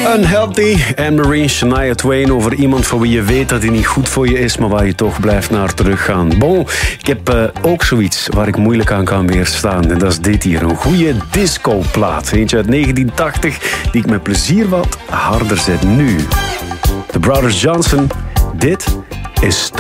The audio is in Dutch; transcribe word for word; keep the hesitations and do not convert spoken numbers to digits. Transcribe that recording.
Unhealthy, Anne-Marie, Shania Twain, over iemand van wie je weet dat hij niet goed voor je is, maar waar je toch blijft naar teruggaan. Bon, ik heb uh, ook zoiets waar ik moeilijk aan kan weerstaan. En dat is dit hier, een goede discoplaat. Eentje uit negentien tachtig, die ik met plezier wat harder zet nu. The Brothers Johnson, dit is Stone.